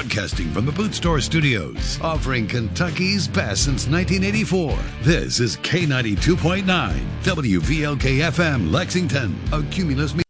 Broadcasting from the Boot Store Studios, offering Kentucky's best since 1984. This is K92.9, WVLK-FM, Lexington, a Cumulus Media